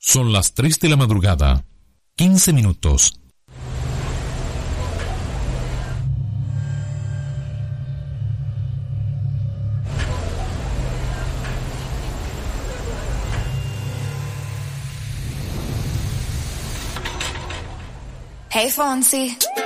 Son las 3 de la madrugada, 15 minutos. Hey, Fonsi.